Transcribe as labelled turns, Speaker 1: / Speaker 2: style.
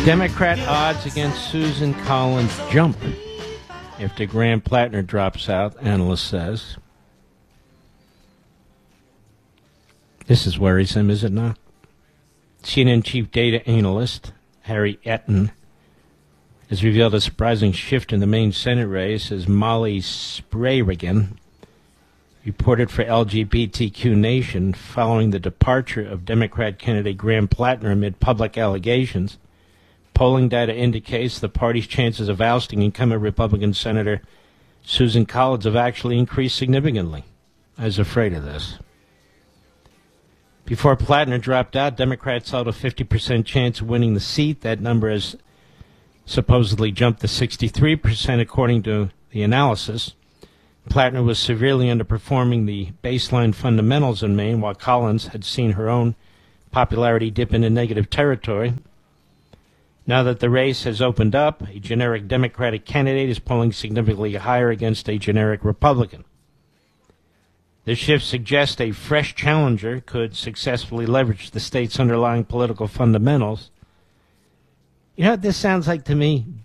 Speaker 1: Democrat odds against Susan Collins jump after Graham Plattner drops out, analyst says. This is worrisome, is it not? CNN chief data analyst Harry Etten has revealed a surprising shift in the main Senate race as Molly Sprayrigan reported for LGBTQ Nation following the departure of Democrat candidate Graham Plattner amid public allegations. Polling data indicates the party's chances of ousting incumbent Republican Senator Susan Collins have actually increased significantly. I was afraid of this. Before Plattner dropped out, Democrats held a 50% chance of winning the seat. That number has supposedly jumped to 63% according to the analysis. Plattner was severely underperforming the baseline fundamentals in Maine, while Collins had seen her own popularity dip into negative territory. Now that the race has opened up, a generic Democratic candidate is polling significantly higher against a generic Republican. This shift suggests a fresh challenger could successfully leverage the state's underlying political fundamentals. You know what this sounds like to me?